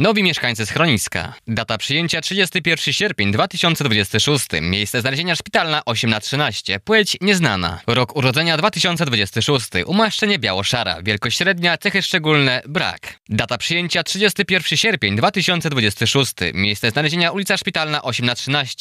Nowi mieszkańcy schroniska. Data przyjęcia 31 sierpień 2026. Miejsce znalezienia szpitalna 8/13. Płeć nieznana. Rok urodzenia 2026. Umaszczenie biało-szara. Wielkość średnia. Cechy szczególne. Brak. Data przyjęcia 31 sierpień 2026. Miejsce znalezienia ulica Szpitalna 8/13.